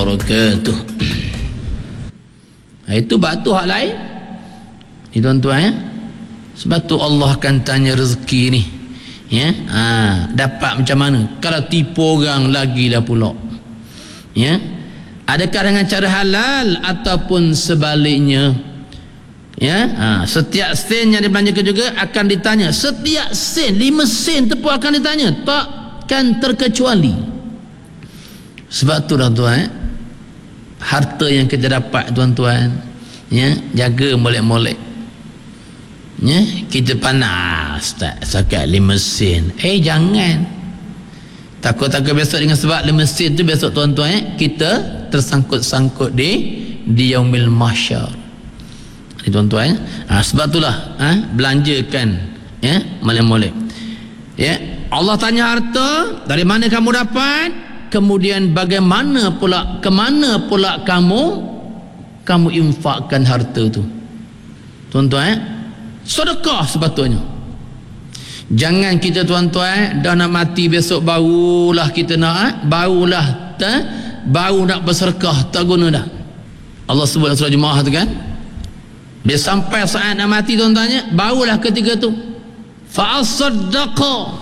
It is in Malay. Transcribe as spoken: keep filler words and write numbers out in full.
Barakatuh. Itu batu hak lain ni tuan-tuan ya. Sebab tu Allah akan tanya rezeki ni ya, ha, dapat macam mana kalau tipu orang lagi dah pula ya, adakah dengan cara halal ataupun sebaliknya ya, ha, setiap sen yang dibelanjakan juga akan ditanya, setiap sen lima sen tu pun akan ditanya, takkan terkecuali. Sebab tu tuan-tuan eh, harta yang kita dapat tuan-tuan ya, jaga molek-molek ya. Kita panas tak sakat lima sen, eh jangan, takut-takut besok dengan sebab lima sen tu besok tuan-tuan eh, kita tersangkut-sangkut di di yaumil mahsyar ni tuan-tuan eh. Ha, sebab itulah ha, belanjakan ya, molek-molek ya. Allah tanya harta dari mana kamu dapat, kemudian bagaimana pula, ke mana pula kamu kamu infakkan harta tu tuan-tuan eh? Sedekah sepatutnya. Jangan kita tuan-tuan dah nak mati besok barulah kita nak eh? barulah ta? baru nak bersedekah, tak guna dah. Allah sebut dalam surah Jumaah tu kan, dia sampai saat nak mati tuan-tuannya, barulah ketika tu fa asaddaqa,